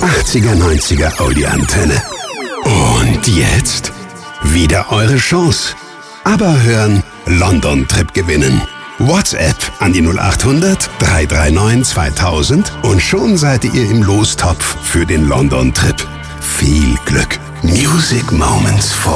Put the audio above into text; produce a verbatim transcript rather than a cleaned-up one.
achtziger, neunziger Audi-Antenne. Und jetzt wieder eure Chance. Aber hören, London-Trip gewinnen. WhatsApp an die null achthundert, drei drei neun, zweitausend und schon seid ihr im Lostopf für den London-Trip. Viel Glück. Music Moments for